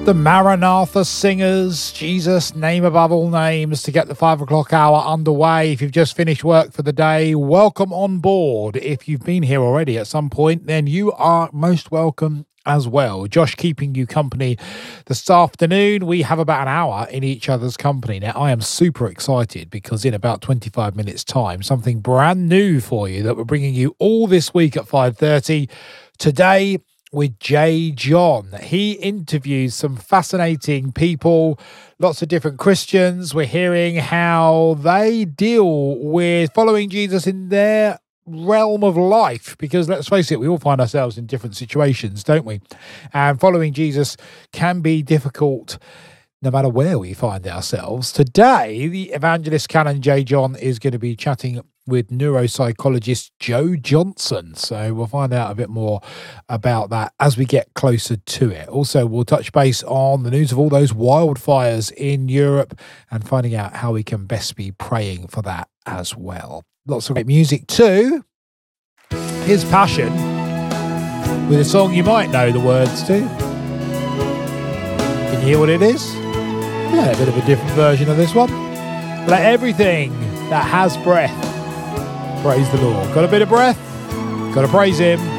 The Maranatha Singers, Jesus, name above all names, to get the 5 o'clock hour underway. If you've just finished work for the day, welcome on board. If you've been here already at some point, then you are most welcome as well. Josh keeping you company this afternoon. We have about an hour in each other's company. Now, I am super excited because in about 25 minutes' time, something brand new for you that we're bringing you all this week at 5:30. Today, with J. John. He interviews some fascinating people, lots of different Christians. We're hearing how they deal with following Jesus in their realm of life, because let's face it, we all find ourselves in different situations, don't we? And following Jesus can be difficult no matter where we find ourselves. Today, the evangelist canon J. John is going to be chatting with neuropsychologist Joe Johnson. So we'll find out a bit more about that as we get closer to it. Also, we'll touch base on the news of all those wildfires in Europe and finding out how we can best be praying for that as well. Lots of great music too. Here's Passion with a song you might know the words to. Can you hear what it is? Yeah, a bit of a different version of this one. Let everything that has breath praise the Lord. Got a bit of breath? Got to praise him.